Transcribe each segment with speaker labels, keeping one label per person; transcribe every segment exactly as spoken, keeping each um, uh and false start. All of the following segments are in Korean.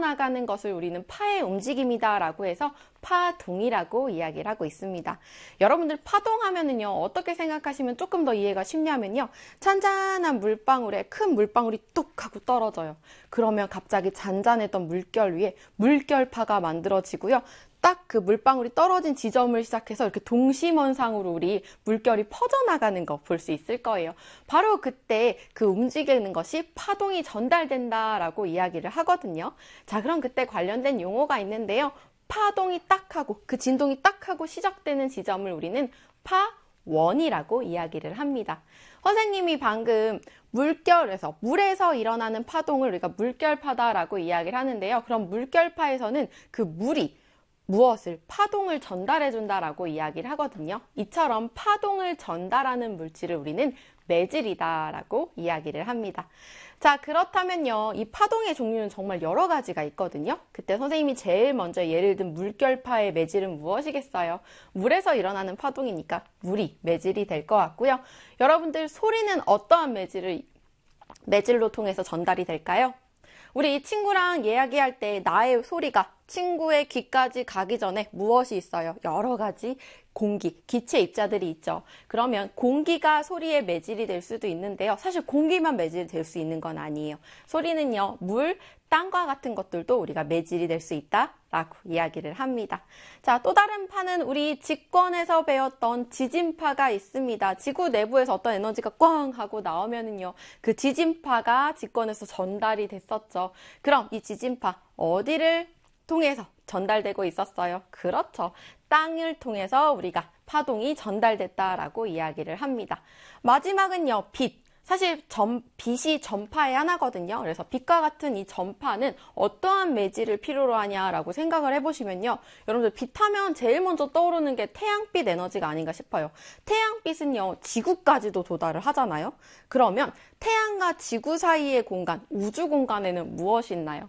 Speaker 1: 퍼져나가는 것을 우리는 파의 움직임이다 라고 해서 파동이라고 이야기를 하고 있습니다. 여러분들 파동하면은요, 어떻게 생각하시면 조금 더 이해가 쉽냐면요, 잔잔한 물방울에 큰 물방울이 뚝 하고 떨어져요. 그러면 갑자기 잔잔했던 물결 위에 물결파가 만들어지고요, 딱 그 물방울이 떨어진 지점을 시작해서 이렇게 동심원상으로 우리 물결이 퍼져나가는 거 볼 수 있을 거예요. 바로 그때 그 움직이는 것이 파동이 전달된다라고 이야기를 하거든요. 자, 그럼 그때 관련된 용어가 있는데요. 파동이 딱 하고 그 진동이 딱 하고 시작되는 지점을 우리는 파원이라고 이야기를 합니다. 선생님이 방금 물결에서, 물에서 일어나는 파동을 우리가 물결파다라고 이야기를 하는데요. 그럼 물결파에서는 그 물이 무엇을, 파동을 전달해 준다라고 이야기를 하거든요. 이처럼 파동을 전달하는 물질을 우리는 매질이다라고 이야기를 합니다. 자, 그렇다면요, 이 파동의 종류는 정말 여러 가지가 있거든요. 그때 선생님이 제일 먼저 예를 든 물결파의 매질은 무엇이겠어요? 물에서 일어나는 파동이니까 물이 매질이 될 것 같고요. 여러분들, 소리는 어떠한 매질을, 매질로 통해서 전달이 될까요? 우리 친구랑 이야기할 때 나의 소리가 친구의 귀까지 가기 전에 무엇이 있어요? 여러 가지 공기, 기체 입자들이 있죠. 그러면 공기가 소리의 매질이 될 수도 있는데요. 사실 공기만 매질이 될 수 있는 건 아니에요. 소리는요, 물, 땅과 같은 것들도 우리가 매질이 될 수 있다라고 이야기를 합니다. 자, 또 다른 파는 우리 직권에서 배웠던 지진파가 있습니다. 지구 내부에서 어떤 에너지가 꽝 하고 나오면은요, 그 지진파가 직권에서 전달이 됐었죠. 그럼 이 지진파 어디를 통해서 전달되고 있었어요? 그렇죠. 땅을 통해서 우리가 파동이 전달됐다라고 이야기를 합니다. 마지막은요, 빛. 사실 전, 빛이 전파의 하나거든요. 그래서 빛과 같은 이 전파는 어떠한 매질을 필요로 하냐라고 생각을 해보시면요. 여러분들 빛하면 제일 먼저 떠오르는 게 태양빛 에너지가 아닌가 싶어요. 태양빛은요, 지구까지도 도달을 하잖아요. 그러면 태양과 지구 사이의 공간, 우주 공간에는 무엇이 있나요?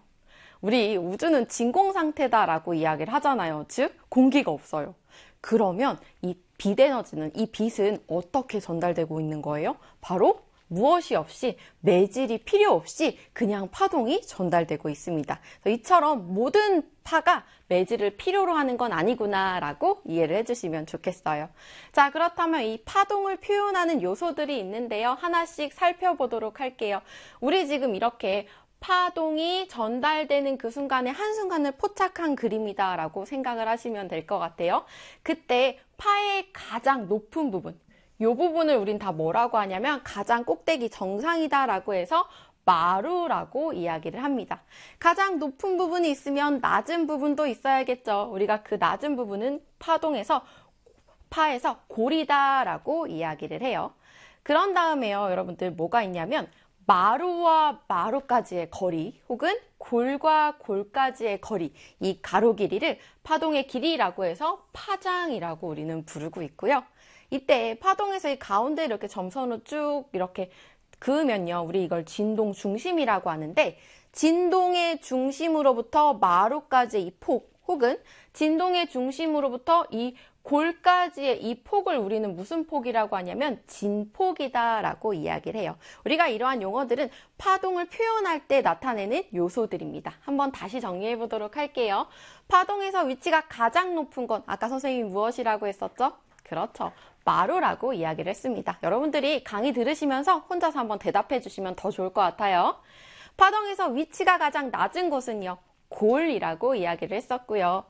Speaker 1: 우리 우주는 진공 상태다라고 이야기를 하잖아요. 즉, 공기가 없어요. 그러면 이 빛 에너지는, 이 빛은 어떻게 전달되고 있는 거예요? 바로 무엇이 없이, 매질이 필요 없이 그냥 파동이 전달되고 있습니다. 이처럼 모든 파가 매질을 필요로 하는 건 아니구나 라고 이해를 해주시면 좋겠어요. 자, 그렇다면 이 파동을 표현하는 요소들이 있는데요. 하나씩 살펴보도록 할게요. 우리 지금 이렇게 파동이 전달되는 그 순간에 한순간을 포착한 그림이다 라고 생각을 하시면 될 것 같아요. 그때 파의 가장 높은 부분, 이 부분을 우린 다 뭐라고 하냐면 가장 꼭대기 정상이다 라고 해서 마루라고 이야기를 합니다. 가장 높은 부분이 있으면 낮은 부분도 있어야겠죠. 우리가 그 낮은 부분은 파동에서, 파에서 골이다 라고 이야기를 해요. 그런 다음에요, 여러분들 뭐가 있냐면 마루와 마루까지의 거리, 혹은 골과 골까지의 거리, 이 가로 길이를 파동의 길이라고 해서 파장이라고 우리는 부르고 있고요. 이때 파동에서 이 가운데 이렇게 점선으로 쭉 이렇게 그으면요, 우리 이걸 진동 중심이라고 하는데, 진동의 중심으로부터 마루까지의 이 폭, 혹은 진동의 중심으로부터 이 골까지의 이 폭을 우리는 무슨 폭이라고 하냐면 진폭이다라고 이야기를 해요. 우리가 이러한 용어들은 파동을 표현할 때 나타내는 요소들입니다. 한번 다시 정리해 보도록 할게요. 파동에서 위치가 가장 높은 건 아까 선생님이 무엇이라고 했었죠? 그렇죠. 마루라고 이야기를 했습니다. 여러분들이 강의 들으시면서 혼자서 한번 대답해 주시면 더 좋을 것 같아요. 파동에서 위치가 가장 낮은 곳은요, 골이라고 이야기를 했었고요.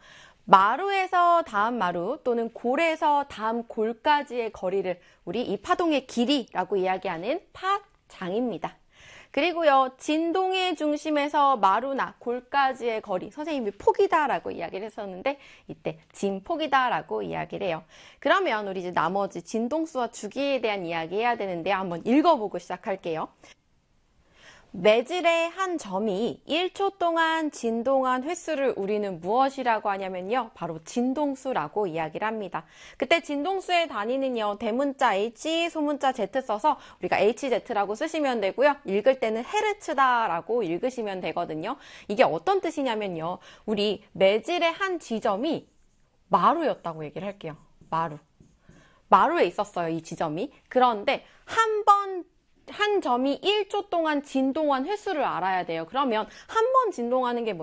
Speaker 1: 마루에서 다음 마루 또는 골에서 다음 골까지의 거리를 우리 이 파동의 길이라고 이야기하는 파장입니다. 그리고요, 진동의 중심에서 마루나 골까지의 거리, 선생님이 폭이다라고 이야기를 했었는데 이때 진폭이다라고 이야기를 해요. 그러면 우리 이제 나머지 진동수와 주기에 대한 이야기 해야 되는데 한번 읽어보고 시작할게요. 매질의 한 점이 일 초 동안 진동한 횟수를 우리는 무엇이라고 하냐면요, 바로 진동수라고 이야기를 합니다. 그때 진동수의 단위는요, 대문자 H, 소문자 Z 써서 우리가 에이치제트라고 쓰시면 되고요. 읽을 때는 헤르츠다라고 읽으시면 되거든요. 이게 어떤 뜻이냐면요, 우리 매질의 한 지점이 마루였다고 얘기를 할게요. 마루. 마루에 있었어요, 이 지점이. 그런데 한 번 한 점이 일 초 동안 진동한 횟수를 알아야 돼요. 그러면 한 번 진동하는 게